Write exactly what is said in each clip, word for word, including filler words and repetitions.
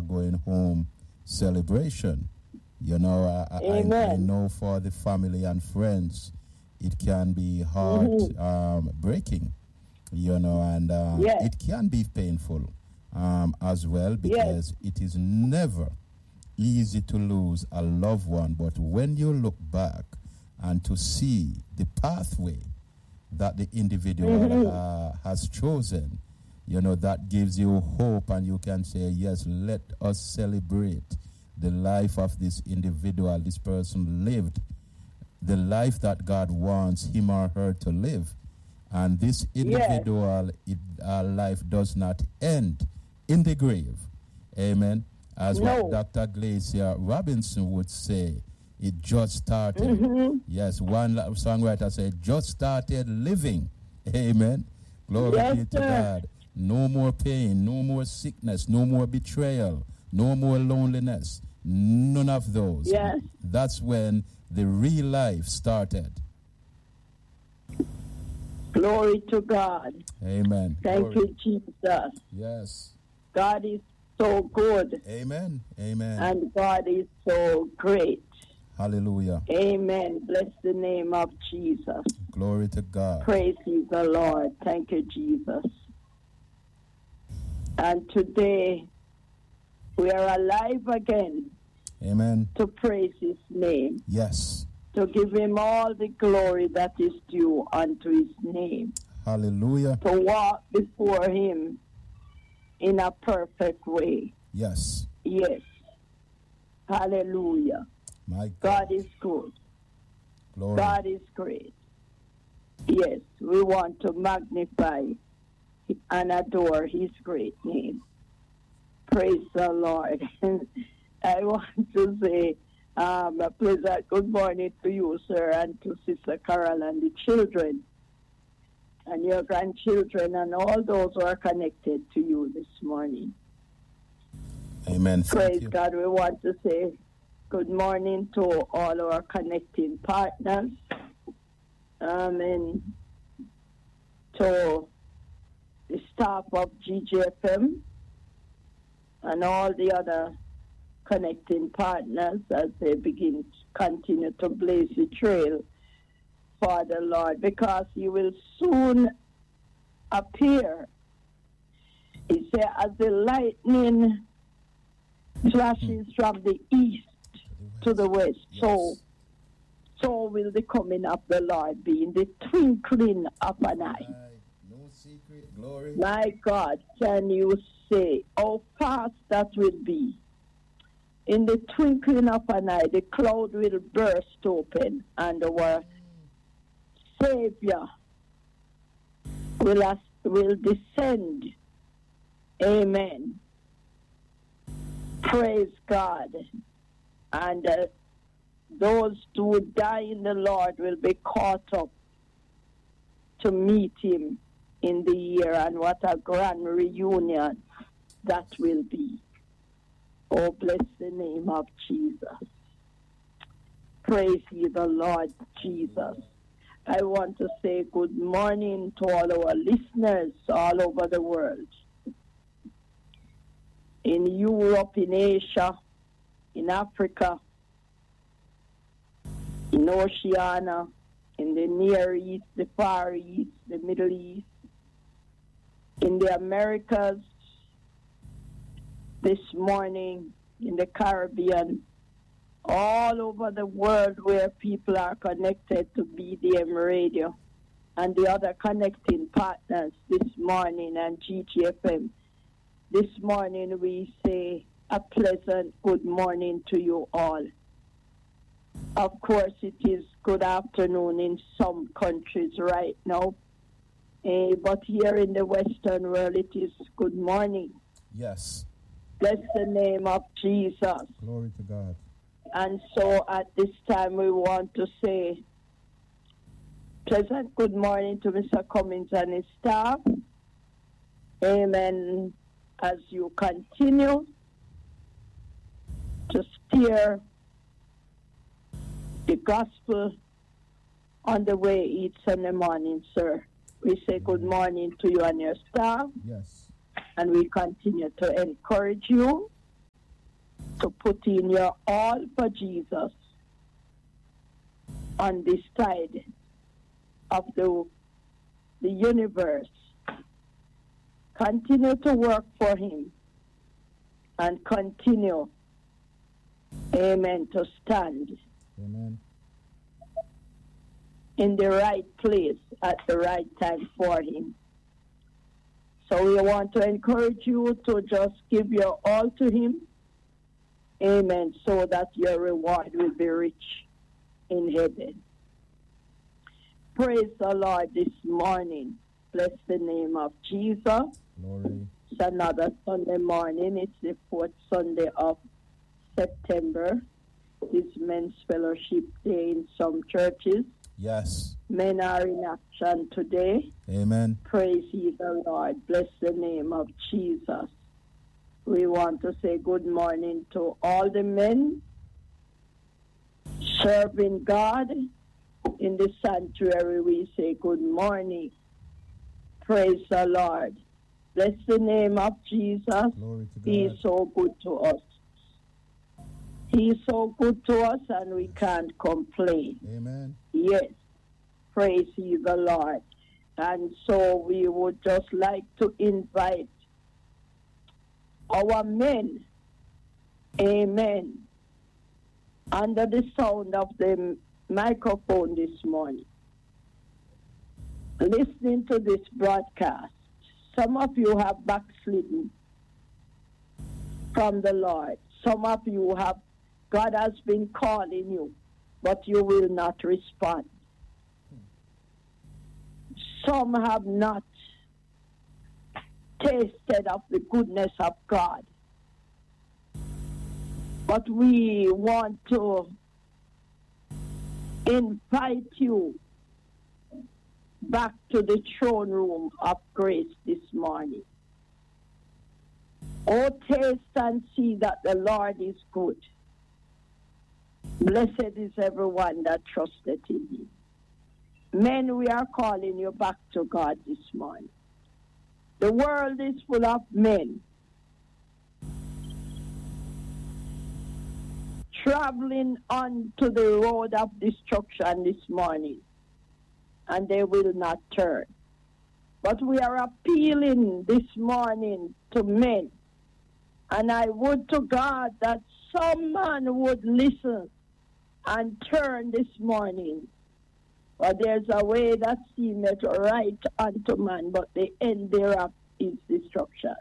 a going home celebration. You know, I, I, I know for the family and friends, it can be heart mm-hmm. um, breaking, you know, and uh, yes. it can be painful um, as well, because yes. it is never easy to lose a loved one. But when you look back and to see the pathway that the individual mm-hmm. uh, has chosen, you know, that gives you hope, and you can say, yes, let us celebrate the life of this individual. This person lived the life that God wants him or her to live. And this individual, yes. it, uh, life does not end in the grave. Amen. As no. what Doctor Glacier Robinson would say, it just started. Mm-hmm. Yes, one songwriter said, just started living. Amen. Glory yes, be to sir. God. No more pain, no more sickness, no more betrayal, no more loneliness. None of those. Yes. That's when the real life started. Glory to God. Amen. Thank Glory. you, Jesus. Yes. God is so good. Amen. Amen. And God is so great. Hallelujah. Amen. Bless the name of Jesus. Glory to God. Praise you, the Lord. Thank you, Jesus. And today, we are alive again. Amen. To praise his name. Yes. To give him all the glory that is due unto his name. Hallelujah. To walk before him in a perfect way. Yes. Yes. Hallelujah. My God. God is good. Glory. God is great. Yes, we want to magnify and adore his great name. Praise the Lord. I want to say um, a pleasant good morning to you, sir, and to Sister Carol and the children and your grandchildren and all those who are connected to you this morning. Amen. Thank Praise you. God. We want to say good morning to all our connecting partners. Um, and to the staff of G J F M and all the other connecting partners as they begin to continue to blaze the trail for the Lord, because he will soon appear. He said, as the lightning flashes from the east to the west, yes. so so will the coming of the Lord be in the twinkling of an eye. No secret glory. My God, can you say how fast that will be? In the twinkling of an eye, the cloud will burst open, and our Savior will, as, will descend. Amen. Praise God. And uh, those who die in the Lord will be caught up to meet him in the year, and what a grand reunion that will be. Oh, bless the name of Jesus. Praise ye the Lord Jesus. I want to say good morning to all our listeners all over the world. In Europe, in Asia, in Africa, in Oceania, in the Near East, the Far East, the Middle East, in the Americas, this morning, in the Caribbean, all over the world where people are connected to B D M Radio and the other connecting partners this morning and G G F M. This morning we say a pleasant good morning to you all. Of course, it is good afternoon in some countries right now, uh, but here in the Western world it is good morning. Yes. Bless the name of Jesus. Glory to God. And so at this time we want to say pleasant good morning to Mister Cummings and his staff. Amen. As you continue to steer the gospel on the way each Sunday morning, sir. We say good morning to you and your staff. Yes. And we continue to encourage you to put in your all for Jesus on this side of the, the universe. Continue to work for him and continue, amen, to stand Amen. in the right place at the right time for him. So we want to encourage you to just give your all to him, amen, so that your reward will be rich in heaven. Praise the Lord this morning. Bless the name of Jesus. Glory. It's another Sunday morning. It's the fourth Sunday of September. It's Men's Fellowship Day in some churches. Yes. Men are in action today. Amen. Praise ye the Lord. Bless the name of Jesus. We want to say good morning to all the men serving God in the sanctuary. We say good morning. Praise the Lord. Bless the name of Jesus. Glory to God. He is so good to us. He is so good to us and we can't complain. Amen. Yes. Praise ye the Lord. And so we would just like to invite our men, amen, under the sound of the microphone this morning, listening to this broadcast. Some of you have backslidden from the Lord. Some of you have, God has been calling you, but you will not respond. Some have not tasted of the goodness of God. But we want to invite you back to the throne room of grace this morning. Oh, taste and see that the Lord is good. Blessed is everyone that trusted in him. Men, we are calling you back to God this morning. The world is full of men traveling onto the road of destruction this morning, and they will not turn. But we are appealing this morning to men, and I would to God that some man would listen and turn this morning. For there's a way that seemeth right unto man, but the end thereof is destruction.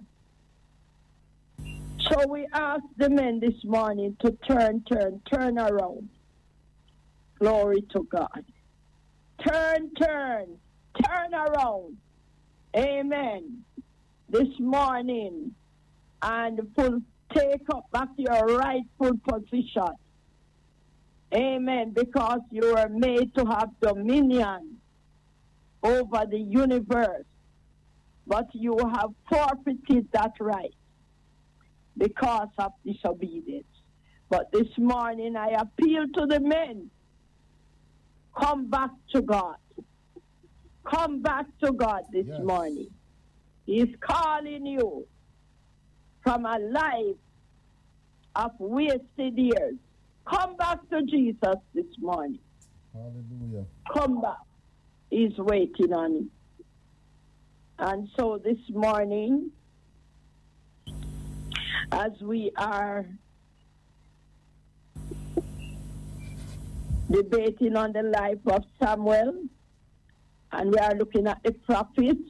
So we ask the men this morning to turn, turn, turn around. Glory to God. Turn, turn, turn around. Amen. This morning, and full, take up back your rightful position. Amen. Because you are made to have dominion over the universe. But you have forfeited that right because of disobedience. But this morning I appeal to the men. Come back to God. Come back to God this yes. morning. He's calling you from a life of wasted years. Come back to Jesus this morning. Hallelujah. Come back. He's waiting on you. And so this morning, as we are debating on the life of Samuel, and we are looking at the prophets,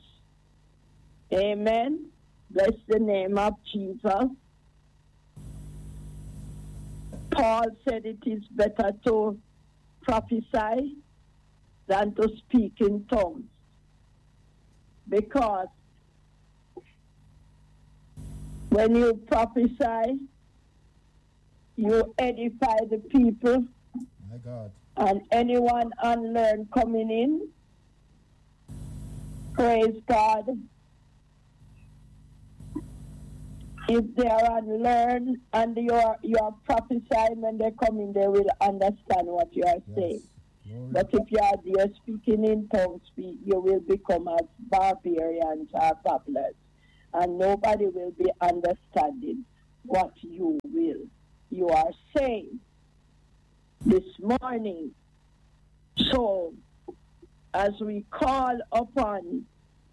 amen, bless the name of Jesus. Paul said it is better to prophesy than to speak in tongues, because when you prophesy, you edify the people. My God. And anyone unlearned coming in, praise God. If they are unlearned and you are, you are prophesying, when they come in, they will understand what you are yes. saying. Glory. But if you are there speaking in tongues, you will become as barbarians or babblers, and nobody will be understanding what you will you are saved this morning. So, as we call upon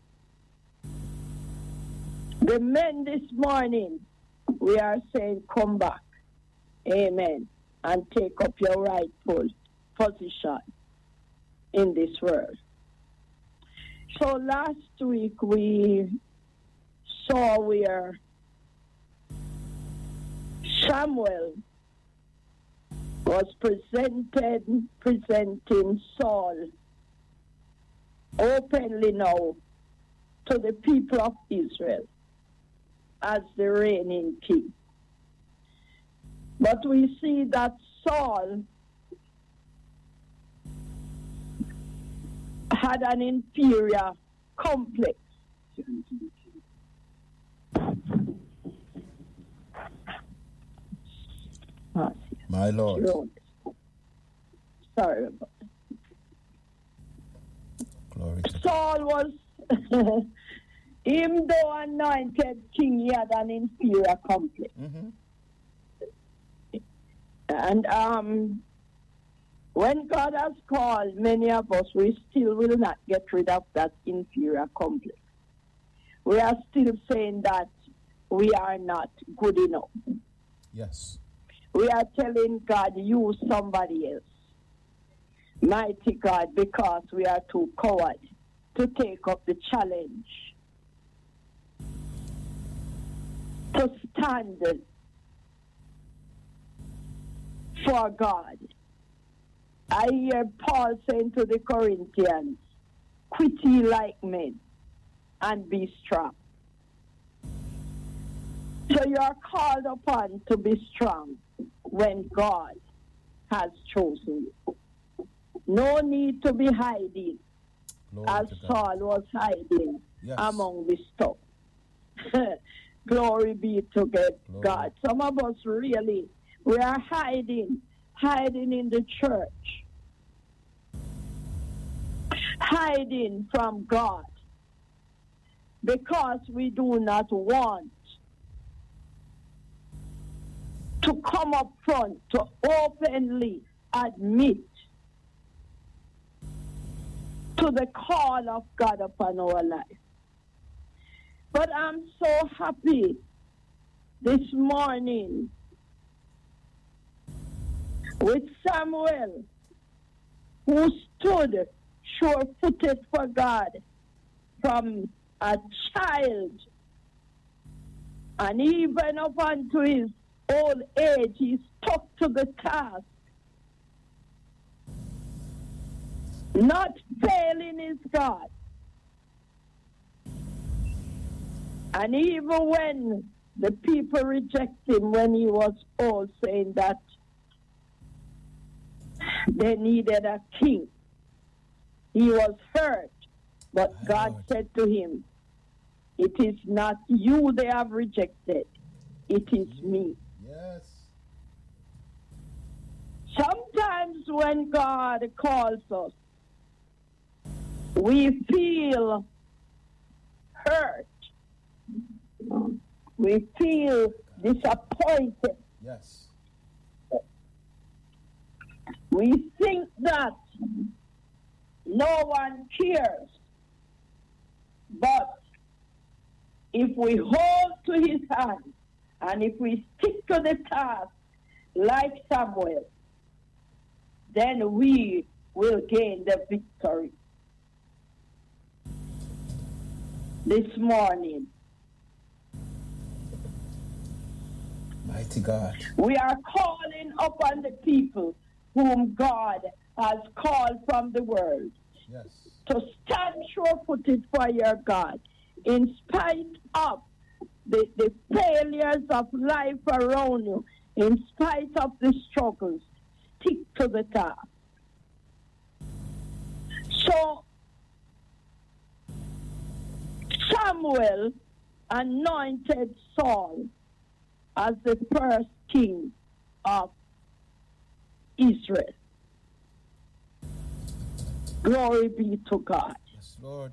the men this morning, we are saying, come back. Amen. And take up your rightful position in this world. So last week we saw where Samuel was presented, presenting Saul openly now to the people of Israel as the reigning king. But we see that Saul had an inferior complex. My Lord. Sorry about that. Glory to Saul was, even though anointed king, he had an inferior complex. Mm-hmm. And um, when God has called many of us, we still will not get rid of that inferior complex. We are still saying that we are not good enough. Yes. We are telling God, use somebody else. Mighty God, because we are too coward to take up the challenge, to stand for God. I hear Paul saying to the Corinthians, quit ye like men and be strong. So you are called upon to be strong when God has chosen you. No need to be hiding, Glory as Saul was hiding yes. among the stuff. Glory be to God. God. Some of us really, we are hiding, hiding in the church, hiding from God, because we do not want to come up front to openly admit to the call of God upon our life. But I'm so happy this morning with Samuel, who stood sure-footed for God from a child, and even up unto his old age, he stuck to the task, not failing his God. And even when the people reject him when he was old, saying that they needed a king, he was hurt. But My God Lord. said to him, it is not you they have rejected, it is me. Yes. Sometimes when God calls us, we feel hurt. We feel disappointed. Yes. We think that no one cares. But if we hold to his hand and if we stick to the task like Samuel, then we will gain the victory. This morning, Mighty God. we are calling upon the people whom God has called from the world Yes. to stand sure-footed for your God in spite of the, the failures of life around you, in spite of the struggles. Stick to the task. So, Samuel anointed Saul as the first king of Israel. Glory be to God. Yes, Lord.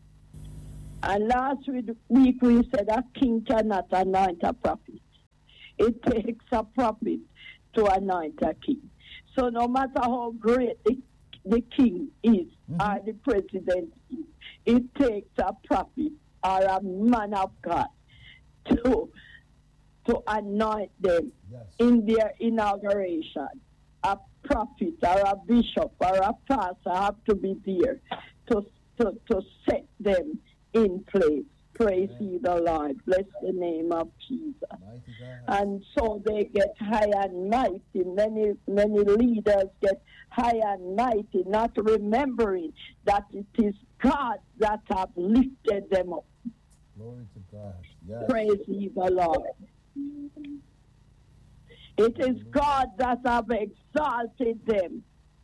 And last week we said a king cannot anoint a prophet. It takes a prophet to anoint a king. So no matter how great the, the king is mm-hmm. or the president is, it takes a prophet or a man of God to, to anoint them yes. in their inauguration. A prophet or a bishop or a pastor have to be there to, to, to set them in place. Praise ye the Lord. Bless the name of Jesus. And so they get high and mighty. Many, many leaders get high and mighty, not remembering that it is God that have lifted them up. Glory to God. Yes. Praise ye the Lord. It is God that have exalted them.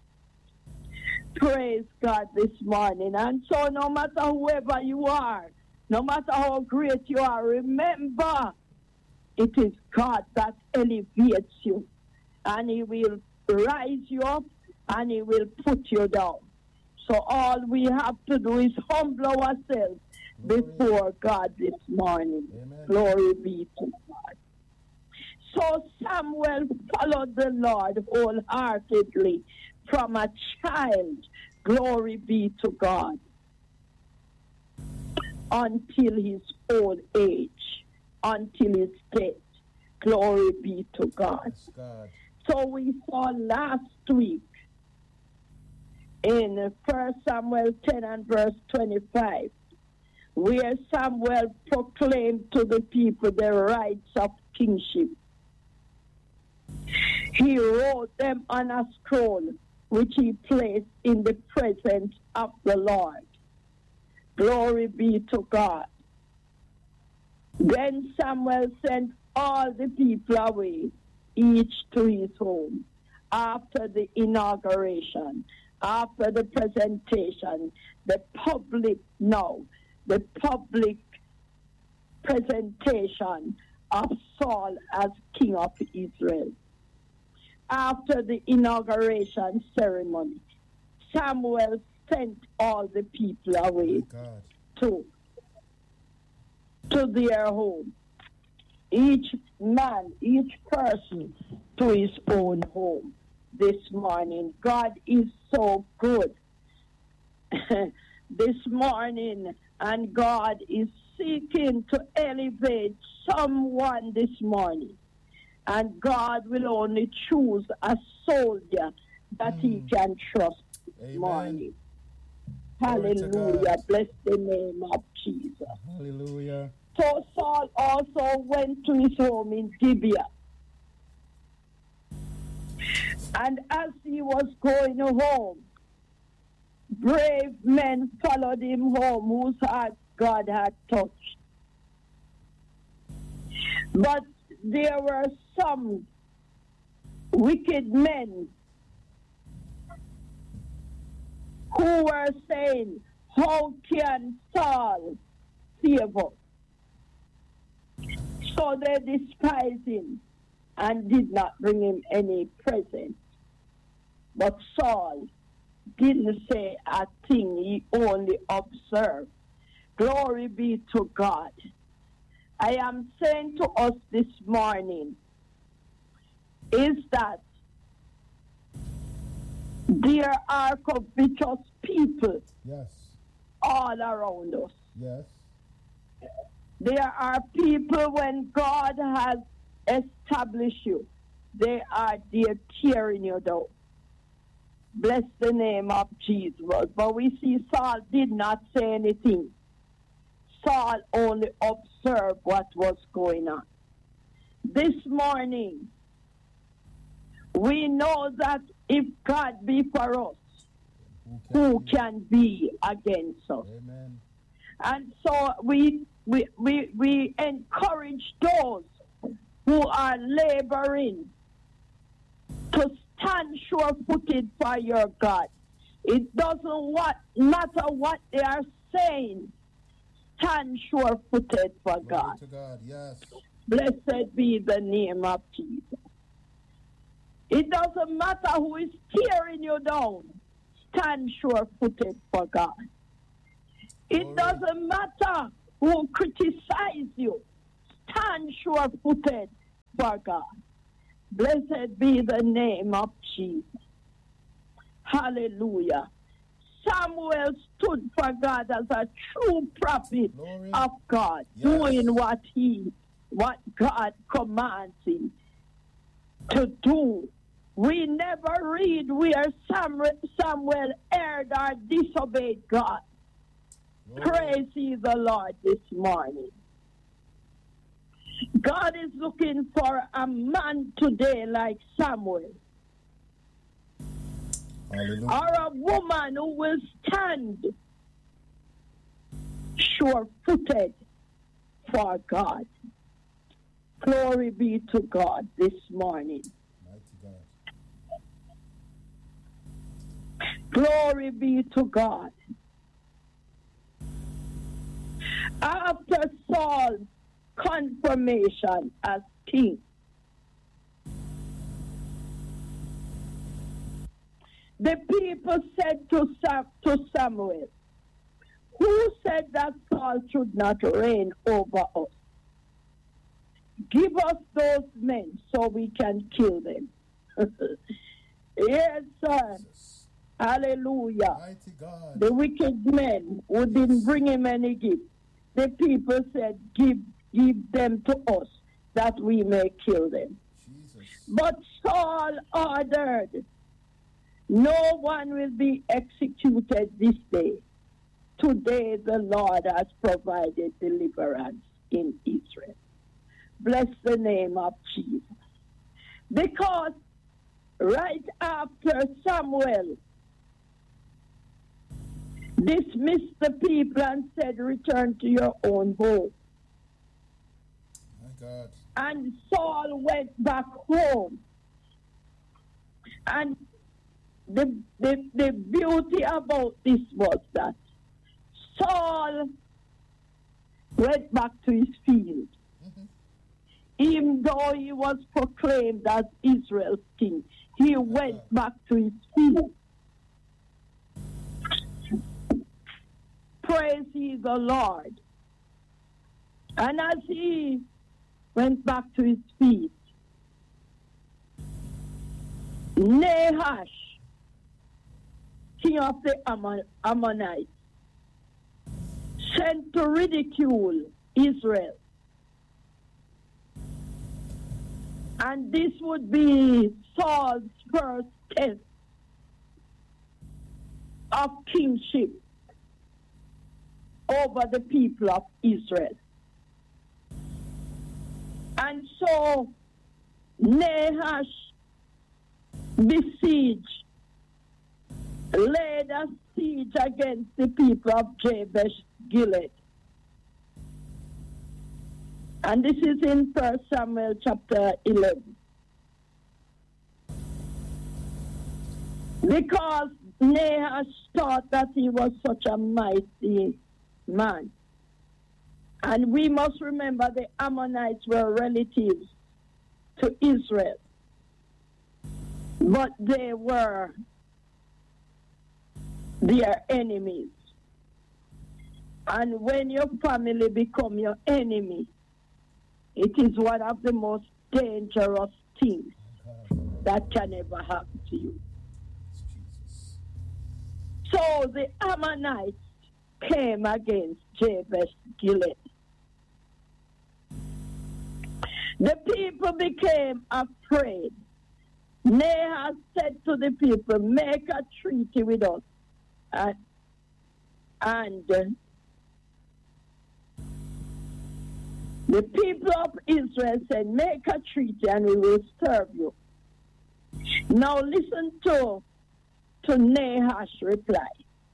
Praise God this morning. And so no matter whoever you are, no matter how great you are, remember, it is God that elevates you. And he will rise you up and he will put you down. So all we have to do is humble ourselves Glory. Before God this morning. Amen. Glory be to God. So Samuel followed the Lord wholeheartedly from a child. Glory be to God. Until his old age, until his death. Glory be to God. Yes, God. So we saw last week in First Samuel ten and verse twenty-five, where Samuel proclaimed to the people the rights of kingship. He wrote them on a scroll, which he placed in the presence of the Lord. Glory be to God. Then Samuel sent all the people away, each to his home, after the inauguration, after the presentation, the public, no, the public presentation of Saul as king of Israel. After the inauguration ceremony, Samuel sent all the people away to, to their home. Each man, each person to his own home this morning. God is so good this morning, and God is seeking to elevate someone this morning. And God will only choose a soldier that mm. he can trust this Amen. Morning. Hallelujah. Bless the name of Jesus. Hallelujah. So Saul also went to his home in Gibeah. And as he was going home, brave men followed him home whose hearts God had touched. But there were some wicked men who were saying, how can Saul save us? So they despised him and did not bring him any present. But Saul didn't say a thing, he only observed. Glory be to God. I am saying to us this morning is that there are covetous people yes. all around us. Yes. There are people, when God has established you, they are there tearing you down. Bless the name of Jesus. But we see Saul did not say anything. Saul only observed what was going on. This morning, we know that if God be for us, who can, who can be against us? Amen. And so we, we, we, we encourage those who are laboring to stand sure-footed for your God. It doesn't what, matter what they are saying. Stand sure-footed for Glory God. to God. Yes. Blessed be the name of Jesus. It doesn't matter who is tearing you down. Stand sure-footed for God. It Glory. Doesn't matter who criticizes you. Stand sure-footed for God. Blessed be the name of Jesus. Hallelujah. Samuel stood for God as a true prophet Glory. Of God, yes. doing what he, what God commands him to do. We never read where Samuel erred or disobeyed God. Glory. Praise ye the Lord this morning. God is looking for a man today like Samuel. Hallelujah. Or a woman who will stand sure-footed for God. Glory be to God this morning. Mighty God. Glory be to God. After Saul's confirmation as king, the people said to, Sam, to Samuel, who said that Saul should not reign over us? Give us those men so we can kill them. Yes, sir. Jesus. Hallelujah. Mighty God. The wicked men who yes. didn't bring him any gift. The people said, give, give them to us that we may kill them. Jesus. But Saul ordered, no one will be executed this day. Today the Lord has provided deliverance in Israel. Bless the name of Jesus. Because right after Samuel dismissed the people and said, return to your own home. My God. And Saul went back home. And the, the, the beauty about this was that Saul went back to his field. Mm-hmm. Even though he was proclaimed as Israel's king, he went uh-huh. back to his field. Praise ye the Lord. And as he went back to his feet, Nahash, king of the Ammon- Ammonites, sent to ridicule Israel. And this would be Saul's first test of kingship over the people of Israel. And so Nahash besieged, laid a siege against the people of Jabesh Gilead. And this is in First Samuel chapter eleven. Because Nahash thought that he was such a mighty man. And we must remember the Ammonites were relatives to Israel. But they were their enemies. And when your family become your enemy, it is one of the most dangerous things that can ever happen to you. So the Ammonites came against Jabesh Gilead. The people became afraid. Nahash said to the people, make a treaty with us. And, and uh, the people of Israel said, make a treaty and we will serve you. Now listen to, to Nahash's reply.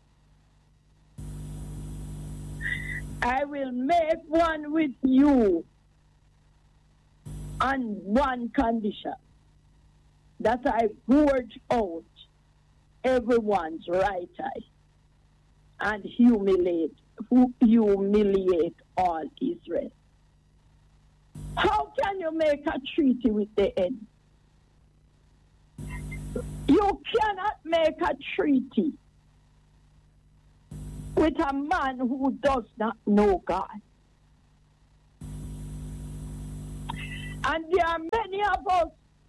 I will make one with you on one condition, that I gorge out everyone's right eye and humiliate, humiliate all Israel. How can you make a treaty with the enemy? You cannot make a treaty with a man who does not know God. And there are of us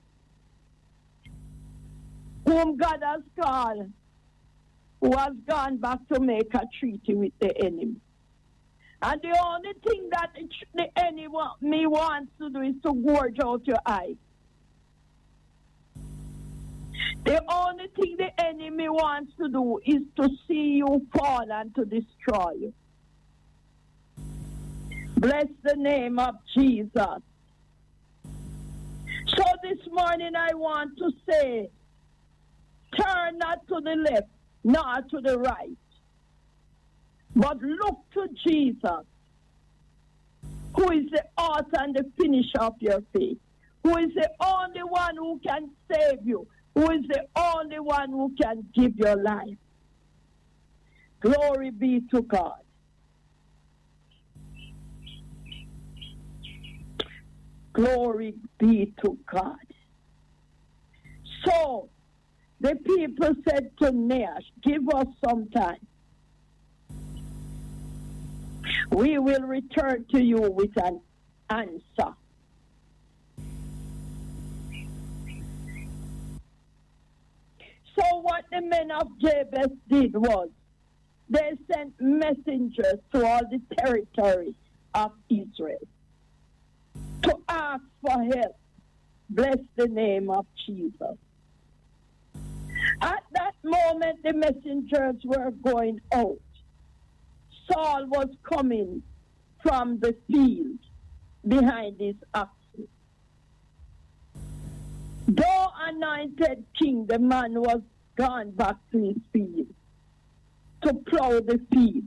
whom God has called, who has gone back to make a treaty with the enemy. And the only thing that the enemy wants to do is to gorge out your eye. The only thing the enemy wants to do is to see you fall and to destroy you. Bless the name of Jesus. So this morning I want to say, turn not to the left, nor to the right, but look to Jesus, who is the author and the finisher of your faith, who is the only one who can save you, who is the only one who can give your life. Glory be to God. Glory be to God. So, the people said to Nahash, give us some time. We will return to you with an answer. So what the men of Jabez did was, they sent messengers to all the territory of Israel to ask for help. Bless the name of Jesus. At that moment, the messengers were going out. Saul was coming from the field behind his oxen. Though anointed king, the man was gone back to his field to plow the field.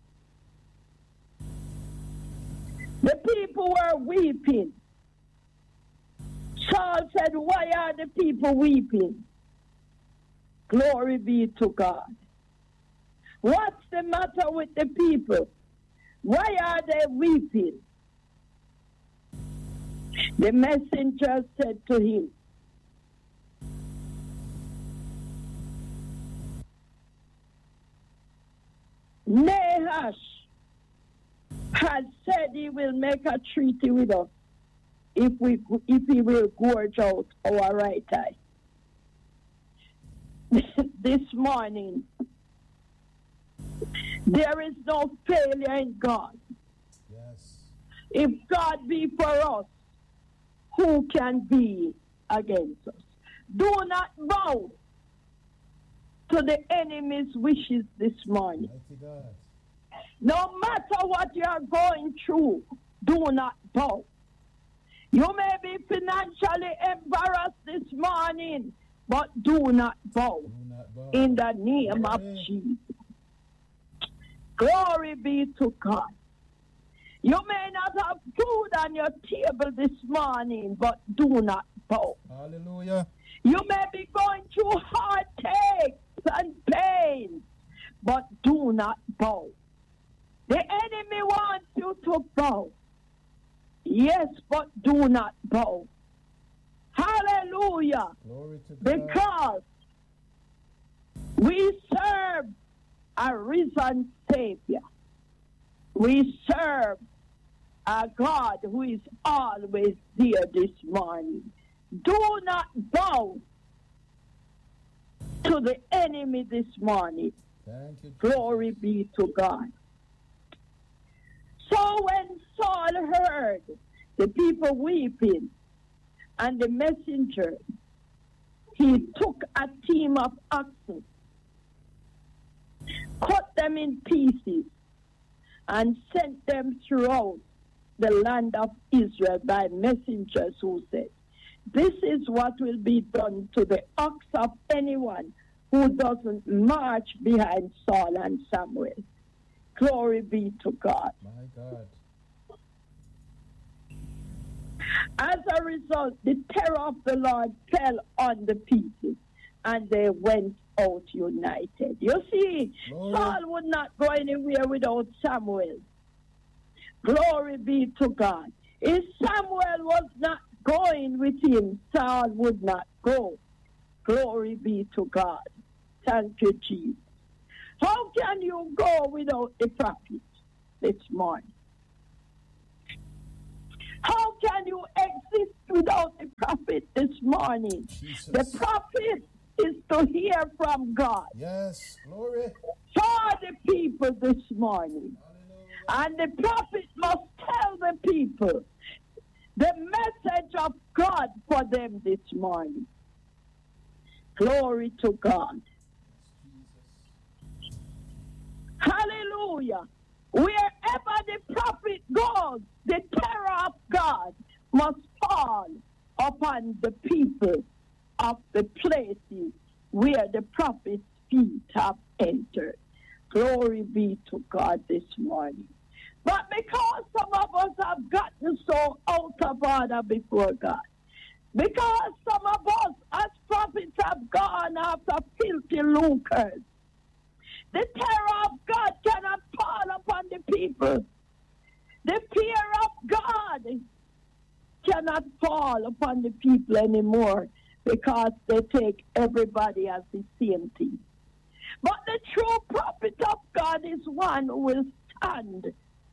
The people were weeping. Saul said, why are the people weeping? Glory be to God. What's the matter with the people? Why are they weeping? The messenger said to him, Nahash has said he will make a treaty with us if we if he will gorge out our right eye. This morning, there is no failure in God. Yes. If God be for us, who can be against us? Do not bow to the enemy's wishes this morning. No matter what you are going through, do not bow. You may be financially embarrassed this morning, but do not bow. Do not bow. In the name yeah. of Jesus. Glory be to God. You may not have food on your table this morning, but do not bow. Hallelujah. You may be going through heartaches and pain, but do not bow. The enemy wants you to bow. Yes, but do not bow. Hallelujah. Glory to God. Because we serve a risen Savior. We serve a God who is always there this morning. Do not bow to the enemy this morning. Thank you, glory be to God. So when Saul heard the people weeping and the messenger, he took a team of oxen, cut them in pieces, and sent them throughout the land of Israel by messengers who said, this is what will be done to the ox of anyone who doesn't march behind Saul and Samuel. Glory be to God. My God. As a result, the terror of the Lord fell on the people, and they went out united. You see, Glory. Saul would not go anywhere without Samuel. Glory be to God. If Samuel was not going with him, Saul would not go. Glory be to God. Thank you, Jesus. How can you go without the prophet this morning? How can you exist without the prophet morning. Jesus. The prophet is to hear from God. Yes, glory. For the people this morning. Hallelujah. And the prophet must tell the people the message of God for them this morning. Glory to God. Yes, hallelujah. Wherever the prophet goes, the terror of God must fall upon the people of the places where the prophet's feet have entered. Glory be to God this morning. But because some of us have gotten so out of order before God, because some of us as prophets have gone after filthy lucres, the terror of God cannot fall upon the people. The fear of God cannot fall upon the people anymore because they take everybody as the same thing. But the true prophet of God is one who will stand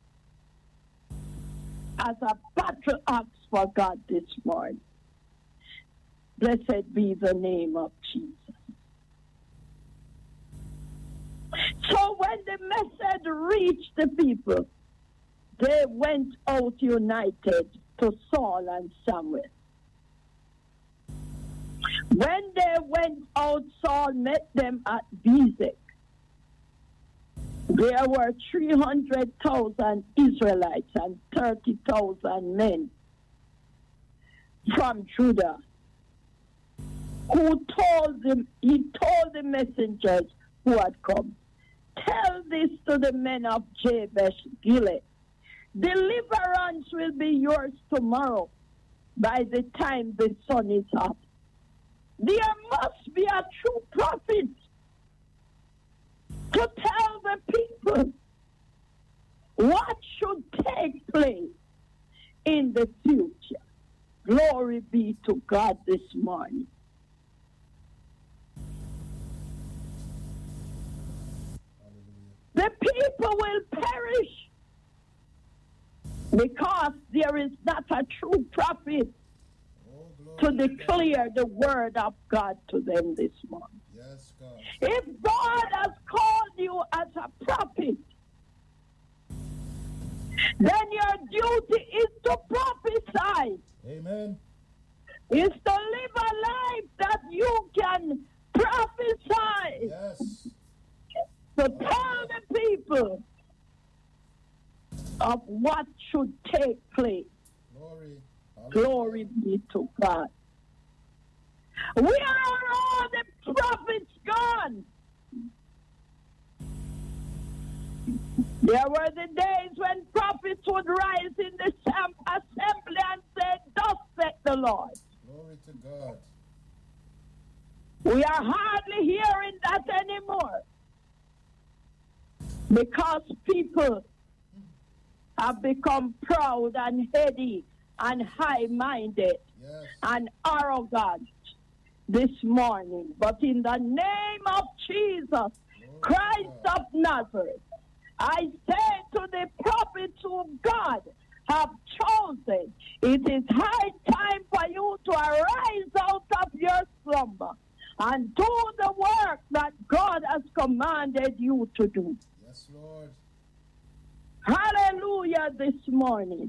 as a battle axe for God this morning. Blessed be the name of Jesus. So when the message reached the people, they went out united to Saul and Samuel. When they went out, Saul met them at Bezek. There were three hundred thousand Israelites and thirty thousand men from Judah, who told them, he told the messengers who had come, tell this to the men of Jabesh Gilead. Deliverance will be yours tomorrow by the time the sun is up. There must be a true prophet to tell the people what should take place in the future. Glory be to God this morning. The people will perish because there is not a true prophet oh, to declare the word of God to them this morning. Yes, God. If God has called you as a prophet, then your duty is to prophesy. Amen. Is to live a life that you can prophesy. Yes. To tell the people of what should take place. Glory. Glory be to God. Where are all the prophets gone? There were the days when prophets would rise in the assembly and say, thus saith the Lord. Glory to God. We are hardly hearing that anymore. Because people have become proud and heady and high-minded yes. and arrogant this morning. But in the name of Jesus, Lord Christ God. of Nazareth, I say to the prophets whom God have chosen, it is high time for you to arise out of your slumber and do the work that God has commanded you to do. Yes, Lord. Hallelujah this morning.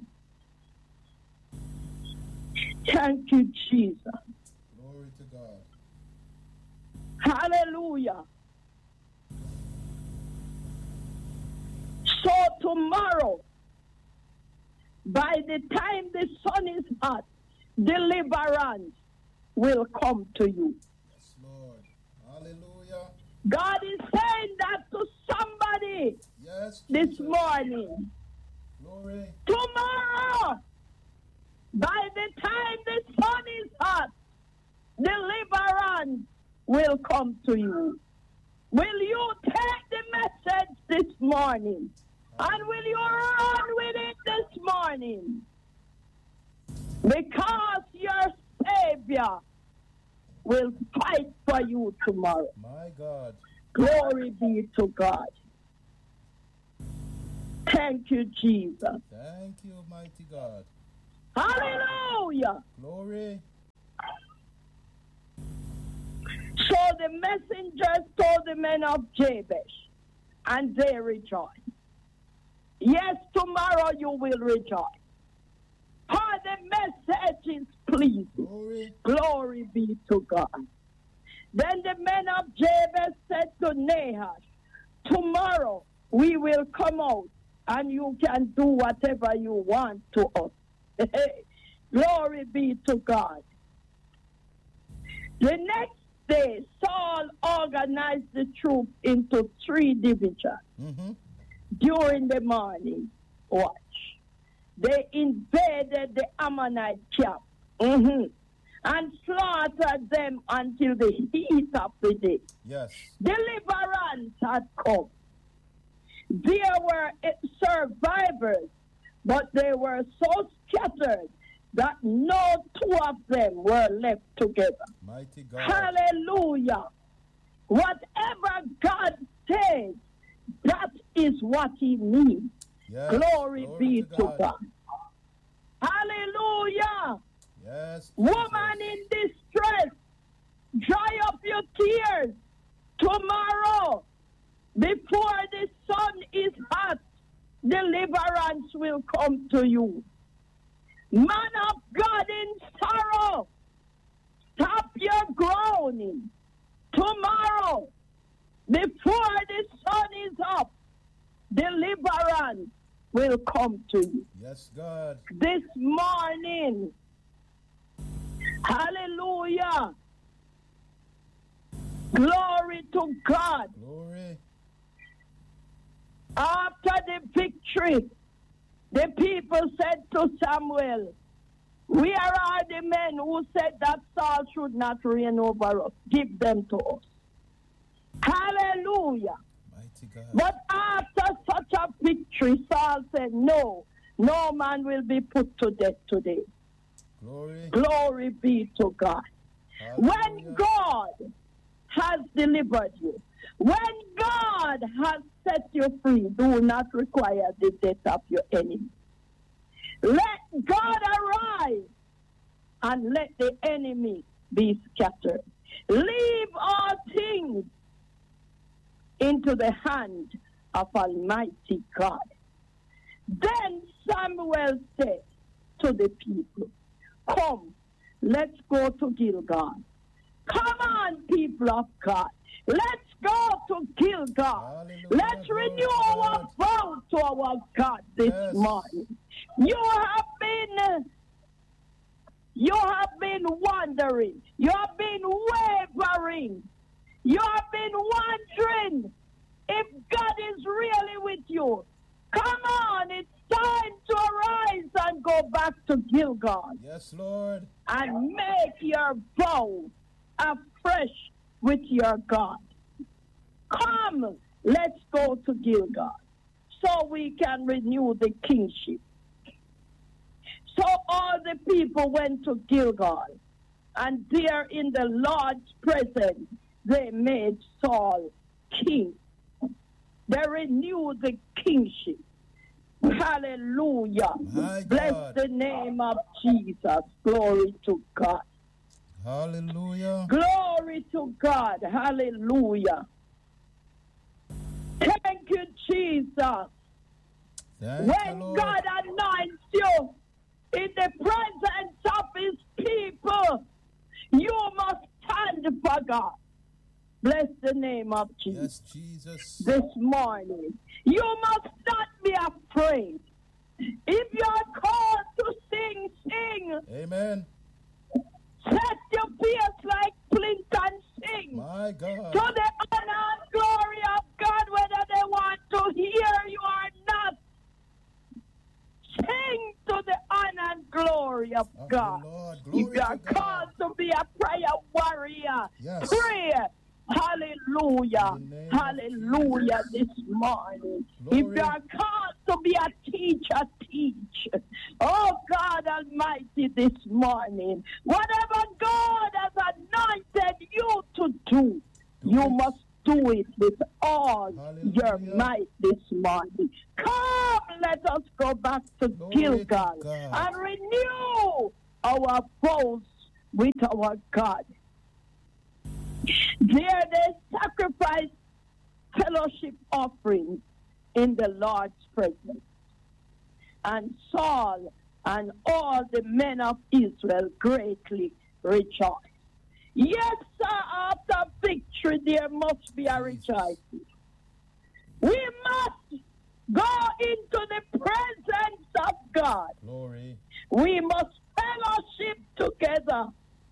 Thank you, Jesus. Glory to God. Hallelujah. So tomorrow, by the time the sun is hot, deliverance will come to you. Yes, Lord. Hallelujah. God is saying that to somebody yes, this morning. Glory. Tomorrow, by the time the sun is hot, deliverance will come to you. Will you take the message this morning? And will you run with it this morning? Because your Savior will fight for you tomorrow. My God. Glory be to God. Thank you, Jesus. Thank you, mighty God. Hallelujah. Glory. messengers told the men of Jabesh, and they rejoiced. Yes, tomorrow you will rejoice. For the message is pleasing. Glory. Glory be to God. Then the men of Jabesh said to Nahash, tomorrow we will come out and you can do whatever you want to us. Glory be to God. The next day, Saul organized the troops into three divisions. Mm-hmm. During the morning watch, they invaded the Ammonite camp mm-hmm. and slaughtered them until the heat of the day. Yes. Deliverance had come. There were survivors, but they were so scattered that no two of them were left together. Mighty God. Hallelujah. Whatever God says, that is what he means. Yes. Glory, Glory be to God. God. Hallelujah. Yes. Woman in distress, dry up your tears. Tomorrow, before the sun is hot, deliverance will come to you. Man of God in sorrow, stop your groaning. Tomorrow, before the sun is up, deliverance will come to you. Yes, God. This morning, hallelujah. Glory to God. Glory. After the victory, the people said to Samuel, where are the men who said that Saul should not reign over us? Give them to us. Hallelujah. Mighty God. But after such a victory, Saul said, no, no man will be put to death today. Glory. Glory be to God. Hallelujah. When God has delivered you, when God has set you free, do not require the death of your enemy. Let God arise and let the enemy be scattered. Leave all things into the hand of Almighty God. Then Samuel said to the people, come, let's go to Gilgal. Come on, people of God. Let's go to Gilgal. Hallelujah. Let's renew our vow to our God this yes. morning. You have been, you have been wandering. You have been wavering. You have been wondering if God is really with you. Come on, it's time to arise and go back to Gilgal. Yes, Lord. And make your vow afresh with your God. Come, let's go to Gilgal so we can renew the kingship. So all the people went to Gilgal, and there in the Lord's presence, they made Saul king. They renewed the kingship. Hallelujah. My Bless God. the name of Jesus. Glory to God. Hallelujah. Glory to God. Hallelujah. Thank you, Jesus. Thank when you, Lord. God anoints you in the presence of his people, you must stand for God. Bless the name of Jesus. Yes, Jesus. This morning, you must not be afraid. If you are called to sing, sing. Amen. Set your ears like flint and sing. My God. To the honor and glory of God, whether they want to hear you or not. Sing to the honor and glory of oh, God. Lord. Glory If you are to called God. to be a prayer warrior, yes. pray. Hallelujah. Hallelujah this morning. Glory. If you are called to be a teacher, teach. Oh God Almighty this morning. Whatever God has anointed you to do, do you it. must do it with all Hallelujah. Your might this morning. Come, let us go back to Glory Gilgal to and renew our vows with our God. There they sacrificed fellowship offerings in the Lord's presence. And Saul and all the men of Israel greatly rejoiced. Yes, sir, after victory there must be a rejoicing. We must go into the presence of God. Glory. We must fellowship together.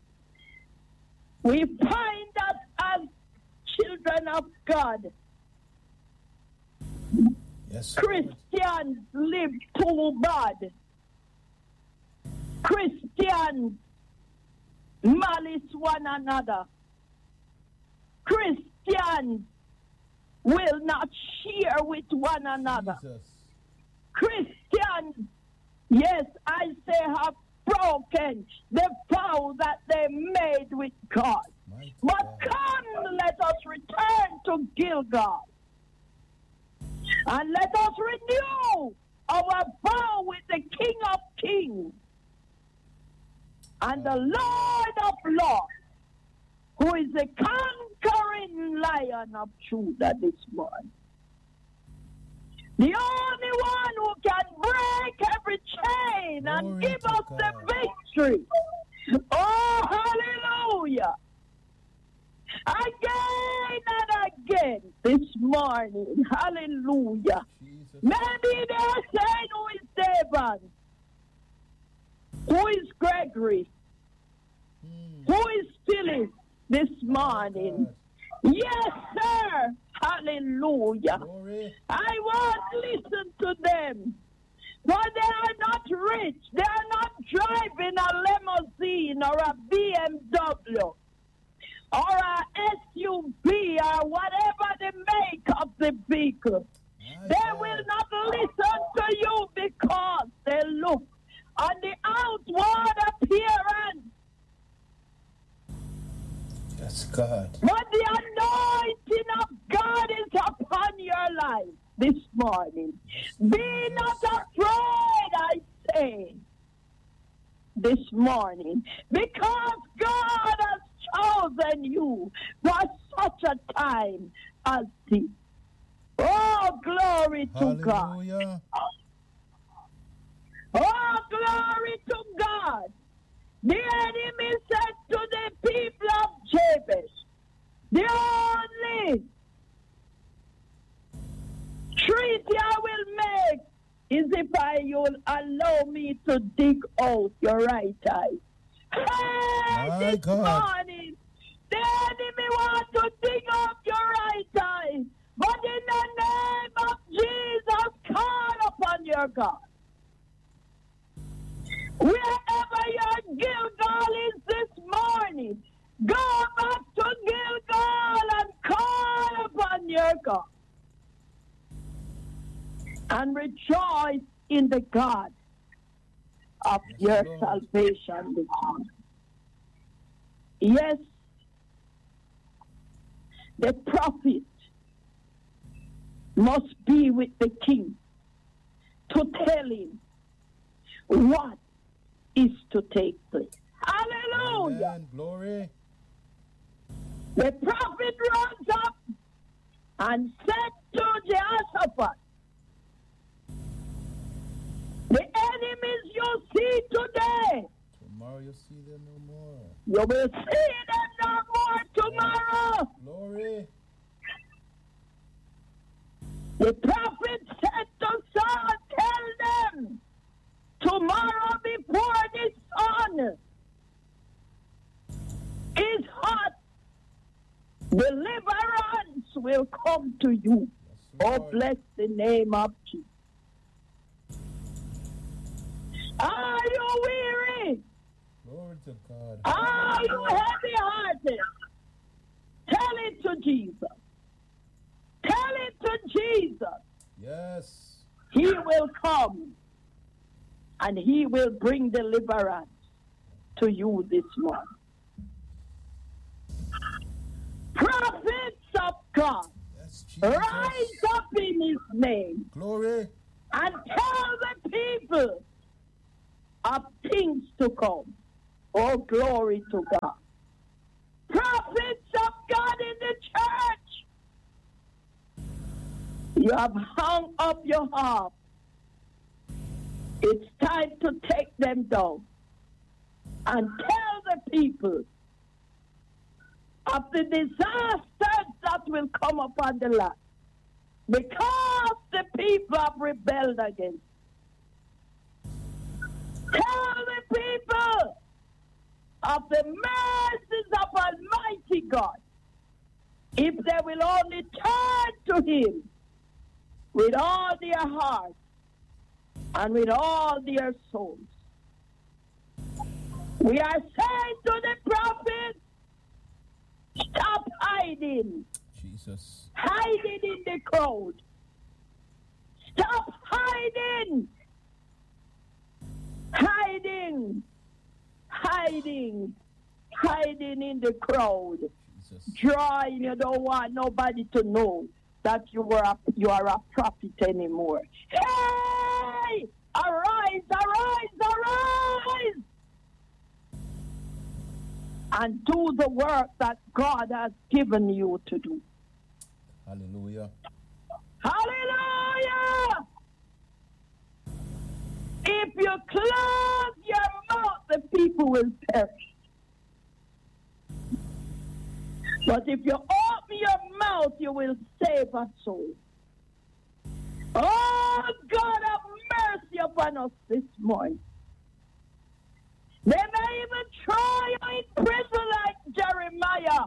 We find us as children of God. Yes, Christians live too bad. Christians malice one another. Christians will not share with one another. Jesus. Christians, yes, I say, have broken the vow that they made with God. Mighty But God. come, let us return to Gilgal. And let us renew our vow with the King of Kings and the Lord of Lords, who is the conquering Lion of Judah this morning. The only one who can break every chain and Glory give to us God. the victory. Oh, hallelujah. Again and again this morning. Hallelujah. Jesus. Maybe they are saying, who is David? Who is Gregory? Hmm. Who is Phyllis this morning? God. Yes, sir. Hallelujah. Glory. I won't listen to them. For they are not rich. They are not driving a limousine or a B M W or a S U V or whatever the make of the vehicle. My They God. will not listen to you because they look on the outward appearance. Yes, God. But the anointing of God is upon your life this morning. Be not afraid, I say, this morning, because God has chosen you for such a time as this. Oh, glory to God. Hallelujah. Oh, glory to God. The enemy said to the people of Jabez, the only treaty I will make is if I you'll allow me to dig out your right eye. Hey, My this God. morning, the enemy wants to dig up your right eye. But in the name of Jesus, call upon your God. Wherever your Gilgal is this morning, go back to Gilgal and call upon your God. And rejoice in the God of Yes, your Lord. salvation this morning. Yes, the prophet must be with the king to tell him what is to take place. Hallelujah. Amen. Glory. The prophet rose up and said to Jehoshaphat, the enemies you see today, Tomorrow you'll see them no more. you will see them no more tomorrow. Glory. The prophet said to Saul, tell them, tomorrow before the sun is hot, deliverance will come to you. Yes, Oh, Lord. bless the name of Jesus. Are you weary? Glory to God. Are you heavy-hearted? Tell it to Jesus. Tell it to Jesus. Yes. He will come and he will bring deliverance to you this morning. Prophets of God, Yes, Jesus. rise up in his name Glory. and tell the people of things to come. Oh, glory to God. Prophets of the church. You have hung up your harp. It's time to take them down and tell the people of the disasters that will come upon the land because the people have rebelled against. Tell the people of the mercies of Almighty God if they will only turn to Him with all their heart and with all their souls. We are saying to the prophet, stop hiding. Jesus. Hiding in the crowd. Stop hiding. Hiding. Hiding. Hiding in the crowd. Jesus. Drawing, you don't want nobody to know that you were a, you are a prophet anymore. Hey! Arise, arise, arise! And do the work that God has given you to do. Hallelujah. Hallelujah! If you close your mouth, the people will perish. But if you open your mouth, you will save a soul. Oh, God, have mercy upon us this morning. They may even try you in prison like Jeremiah.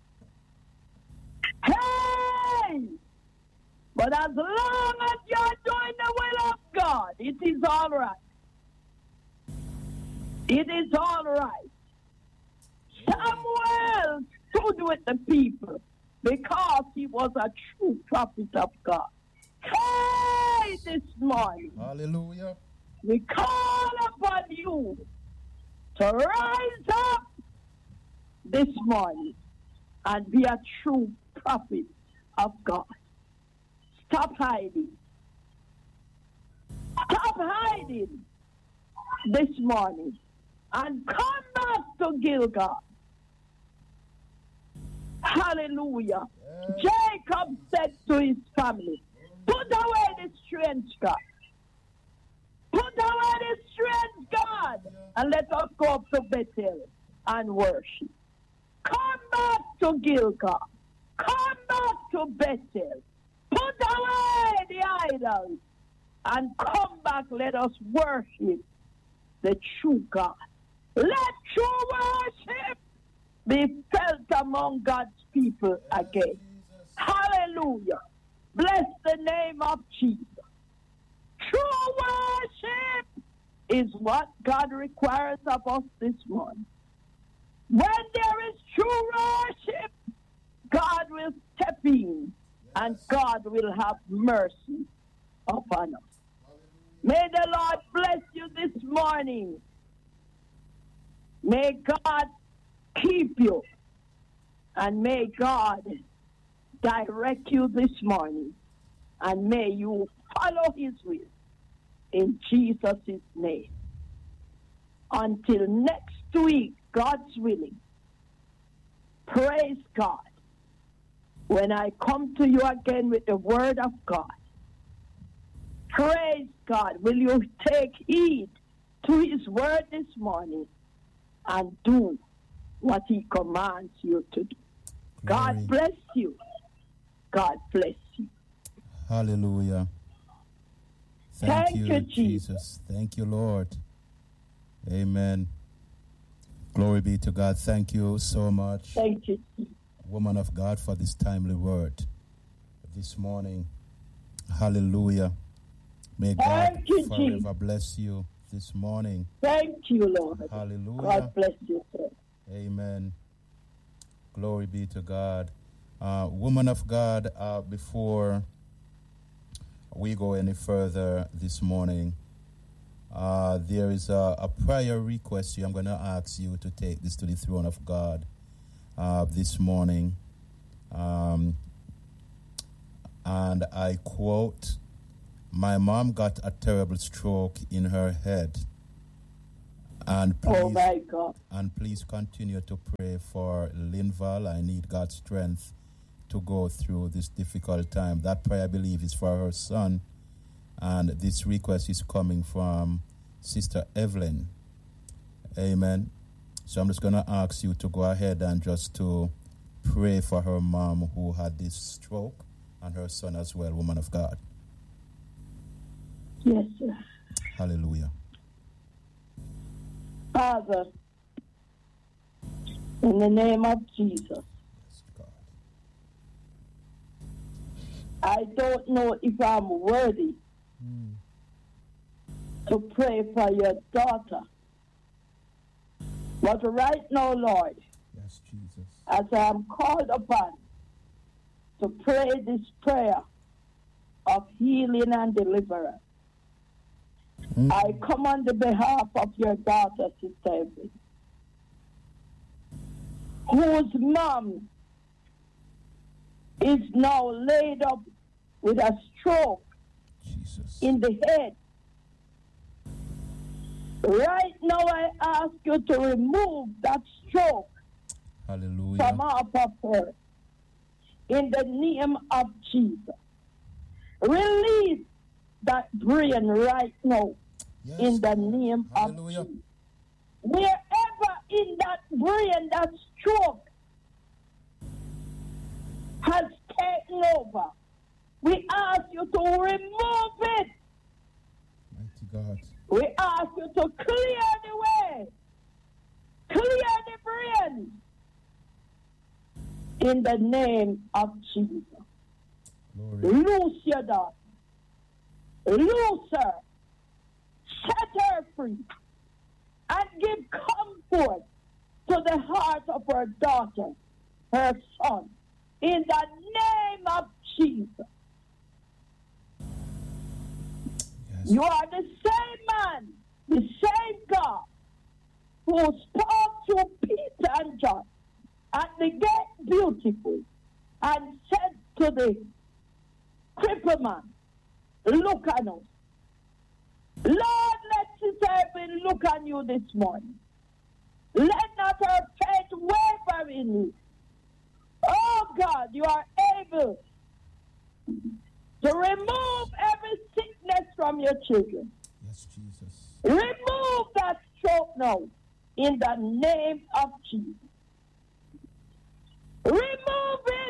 Hey! But as long as you're doing the will of God, it is all right. It is all right. Samuel stood with the people because he was a true prophet of God. Hey, this morning, hallelujah, we call upon you to rise up this morning and be a true prophet of God. Stop hiding. Stop hiding this morning and come back to Gilgal. Hallelujah. Yes. Jacob said to his family, put away the strange God. Put away the strange God and let us go up to Bethel and worship. Come back to Gilgal. Come back to Bethel. Put away the idols and come back. Let us worship the true God. Let true worship be felt among God's people again. Hallelujah. Bless the name of Jesus. True worship is what God requires of us this morning. When there is true worship, God will step in and God will have mercy upon us. May the Lord bless you this morning. May God keep you. And may God direct you this morning. And may you follow His will. In Jesus' name. Until next week, God's willing. Praise God. When I come to you again with the word of God. Praise God. Will you take heed to His word this morning and do what He commands you to do? Glory. God bless you. God bless you. Hallelujah. Thank, Thank you, you, Jesus. Jesus. Thank you, Lord. Amen. Glory be to God. Thank you so much. Thank you, woman of God, for this timely word this morning. Hallelujah. May God Thank you, forever Jesus. bless you this morning. Thank you, Lord. Hallelujah. God bless you, sir. Amen. Glory be to God. Uh, woman of God, uh, before we go any further this morning, uh, there is a, a prayer request. I'm going to ask you to take this to the throne of God uh, this morning. Um, and I quote, "My mom got a terrible stroke in her head. And please, oh my God. And please continue to pray for Linval. I need God's strength to go through this difficult time. That prayer, I believe, is for her son. And this request is coming from Sister Evelyn. Amen. So I'm just going to ask you to go ahead and just to pray for her mom who had this stroke and her son as well, woman of God. Yes, sir. Hallelujah. Father, in the name of Jesus, Yes, God. I don't know if I'm worthy Mm. to pray for your daughter. But right now, Lord, Yes, Jesus. as I am called upon to pray this prayer of healing and deliverance, Mm. I come on the behalf of your daughter, Sister Evelyn, whose mom is now laid up with a stroke Jesus. in the head. Right now, I ask you to remove that stroke Hallelujah. from off of her. In the name of Jesus. Release that brain right now. Yes, In the God. name Hallelujah. of Jesus. Wherever in that brain that stroke has taken over, we ask you to remove it. Mighty God. We ask you to clear the way. Clear the brain. In the name of Jesus. Glory. Loose your daughter. Loose her. Set her free. And give comfort to the heart of her daughter, her son. In the name of Jesus. Yes. You are the same man, the same God, who spoke to Peter and John at the gate beautiful and said to the crippled man, look on us. Lord, let Sister Evelyn look on you this morning. Let not her faith waver in you. Oh God, you are able to remove every sickness from your children. Yes, Jesus. Remove that stroke now in the name of Jesus. Remove it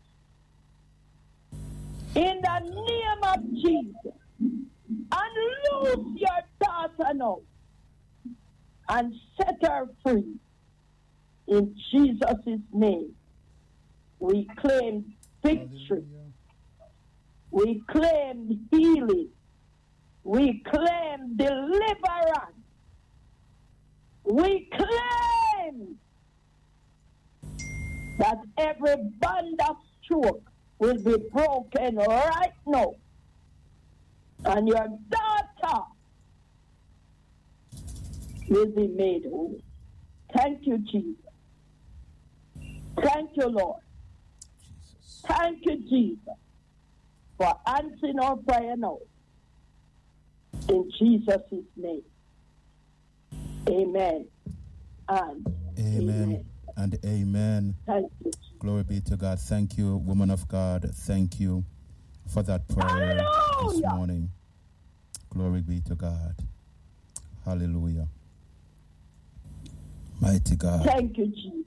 in the name of Jesus. And loose your daughter now and set her free. In Jesus' name, we claim victory. Hallelujah. We claim healing. We claim deliverance. We claim that every band of stroke will be broken right now. And your daughter will be made whole. Thank you, Jesus. Thank you, Lord. Jesus. Thank you, Jesus, for answering our prayer now. In Jesus' name. Amen. And Amen. amen. And amen. Thank you. Glory be to God. Thank you, woman of God. Thank you for that prayer this Hallelujah. morning. Glory be to God. Hallelujah. Mighty God. Thank you, Jesus.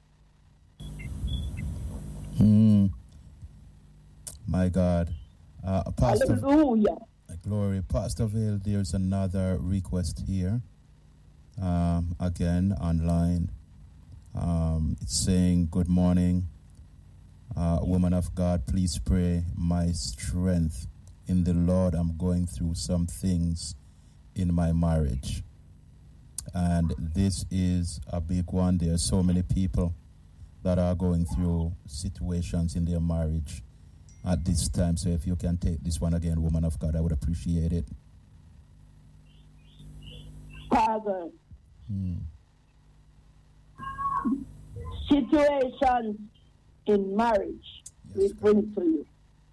Mm. My God. Uh, Pastor, Hallelujah. glory. Pastor Vale, there's another request here. Um, again, online. Um, it's saying, good morning. Uh, woman of God, please pray my strength in the Lord. I'm going through some things in my marriage. And this is a big one. There are so many people that are going through situations in their marriage at this time. So if you can take this one again, woman of God, I would appreciate it. Father, Hmm. situations in marriage Yes, we God. bring to you.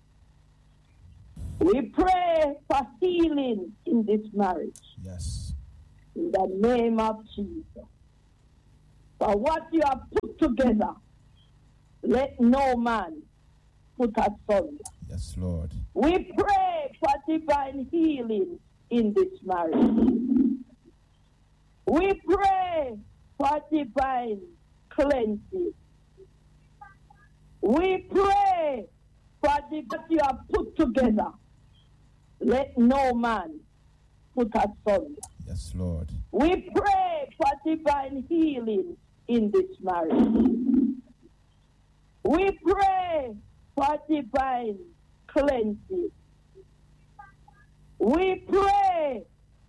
We pray for healing in this marriage. Yes. In the name of Jesus. For what you have put together, let no man put asunder. Yes, Lord. We pray for divine healing in this marriage. We pray for divine cleansing. We pray for the that you have put together. Let no man put asunder. Yes, Lord. We pray for divine healing in this marriage. We pray for divine cleansing. We pray